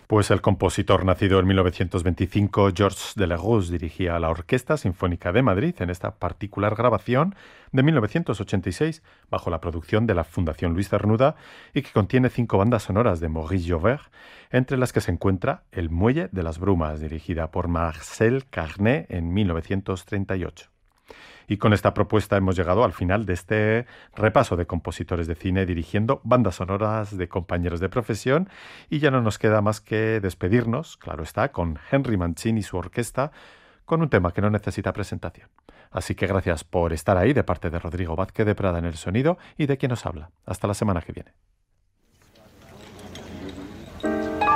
Pues el compositor nacido en 1925, Georges Delerose, dirigía la Orquesta Sinfónica de Madrid en esta particular grabación de 1986, bajo la producción de la Fundación Luis Cernuda, y que contiene 5 bandas sonoras de Maurice Jaubert, entre las que se encuentra El Muelle de las Brumas, dirigida por Marcel Carné en 1938. Y con esta propuesta hemos llegado al final de este repaso de compositores de cine dirigiendo bandas sonoras de compañeros de profesión, y ya no nos queda más que despedirnos, claro está, con Henry Mancini y su orquesta, con un tema que no necesita presentación. Así que gracias por estar ahí de parte de Rodrigo Vázquez de Prada en el sonido y de quien nos habla. Hasta la semana que viene.